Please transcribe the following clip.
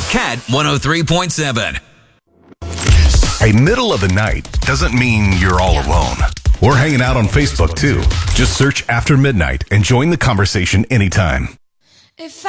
Cat 103.7. Hey, middle of the night doesn't mean you're all alone. We're hanging out on Facebook too. Just search After Midnight and join the conversation anytime. If